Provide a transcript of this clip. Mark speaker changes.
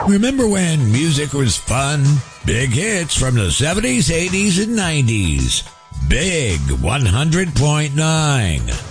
Speaker 1: Remember when music was fun? Big hits from the 70s, 80s, and 90s. Big 100.9.